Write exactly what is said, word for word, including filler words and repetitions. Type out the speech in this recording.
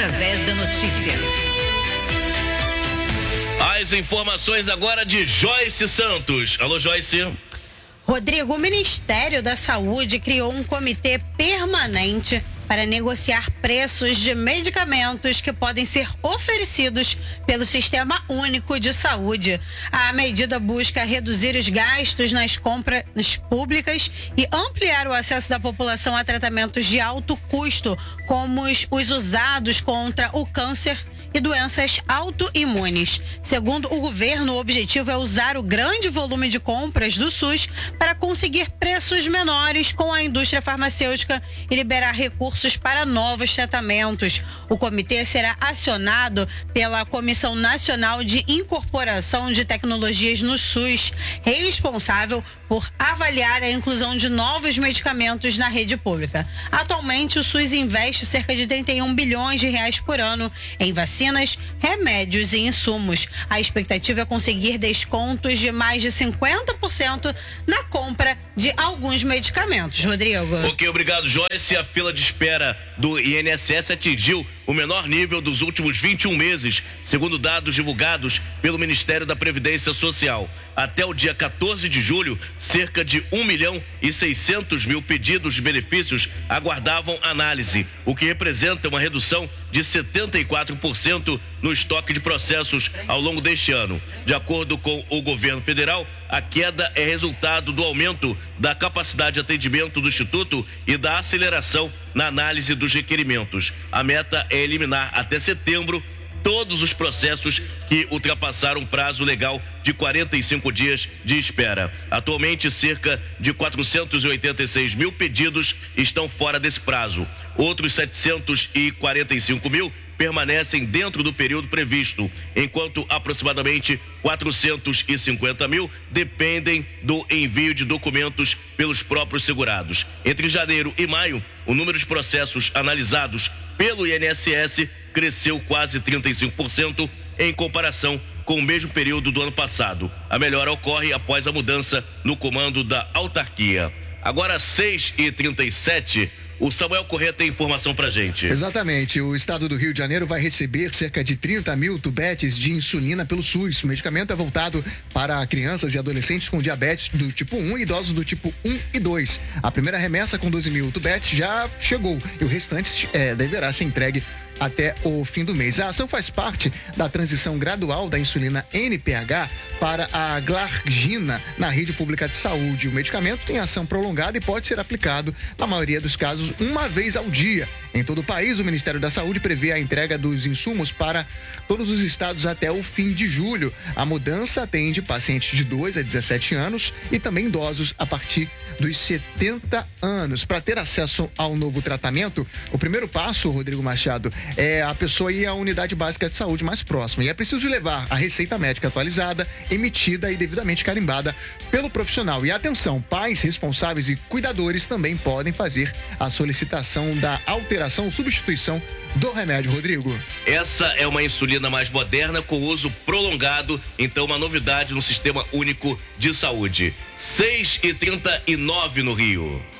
através da notícia. As informações agora de Joyce Santos. Alô, Joyce. Rodrigo, o Ministério da Saúde criou um comitê permanente para negociar preços de medicamentos que podem ser oferecidos pelo Sistema Único de Saúde. A medida busca reduzir os gastos nas compras públicas e ampliar o acesso da população a tratamentos de alto custo, como os, os usados contra o câncer e doenças autoimunes. Segundo o governo, o objetivo é usar o grande volume de compras do SUS para conseguir preços menores com a indústria farmacêutica e liberar recursos para novos tratamentos. O comitê será acionado pela Comissão Nacional de Incorporação de Tecnologias no SUS, responsável por avaliar a inclusão de novos medicamentos na rede pública. Atualmente, o SUS investe cerca de trinta e um bilhões de reais por ano em vacinas, remédios e insumos. A expectativa é conseguir descontos de mais de cinquenta por cento na compra de alguns medicamentos. Rodrigo. Ok, obrigado, Joyce. A fila de espera do I N S S atingiu o menor nível dos últimos vinte e um meses, segundo dados divulgados pelo Ministério da Previdência Social. Até o dia quatorze de julho, cerca de um milhão e seiscentos mil pedidos de benefícios aguardavam análise, o que representa uma redução de setenta e quatro por cento no estoque de processos ao longo deste ano. De acordo com o governo federal, a queda é resultado do aumento da capacidade de atendimento do Instituto e da aceleração na análise dos requerimentos. A meta é eliminar até setembro todos os processos que ultrapassaram o prazo legal de quarenta e cinco dias de espera. Atualmente, cerca de quatrocentos e oitenta e seis mil pedidos estão fora desse prazo. Outros setecentos e quarenta e cinco mil permanecem dentro do período previsto, enquanto aproximadamente quatrocentos e cinquenta mil dependem do envio de documentos pelos próprios segurados. Entre janeiro e maio, o número de processos analisados pelo I N S S cresceu quase trinta e cinco por cento em comparação com o mesmo período do ano passado. A melhora ocorre após a mudança no comando da autarquia. Agora, seis e trinta e sete, o Samuel Corrêa tem informação pra gente. Exatamente. O estado do Rio de Janeiro vai receber cerca de trinta mil tubetes de insulina pelo SUS. O medicamento é voltado para crianças e adolescentes com diabetes do tipo um e idosos do tipo um e dois. A primeira remessa com doze mil tubetes já chegou e o restante é, deverá ser entregue até o fim do mês. A ação faz parte da transição gradual da insulina N P H para a glargina na rede pública de saúde. O medicamento tem ação prolongada e pode ser aplicado, na maioria dos casos, uma vez ao dia. Em todo o país, o Ministério da Saúde prevê a entrega dos insumos para todos os estados até o fim de julho. A mudança atende pacientes de dois a dezessete anos e também idosos a partir dos setenta anos. Para ter acesso ao novo tratamento, o primeiro passo, Rodrigo Machado, é a pessoa ir à unidade básica de saúde mais próxima. E é preciso levar a receita médica atualizada, emitida e devidamente carimbada pelo profissional. E atenção, pais responsáveis e cuidadores também podem fazer a solicitação da alteração ou substituição do remédio, Rodrigo. Essa é uma insulina mais moderna com uso prolongado, então uma novidade no Sistema Único de Saúde. seis e trinta e nove no Rio.